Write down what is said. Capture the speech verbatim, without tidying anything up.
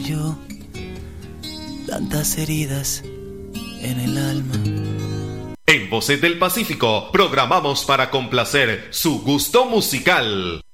yo, tantas heridas en el alma. En Voces del Pacífico programamos para complacer su gusto musical.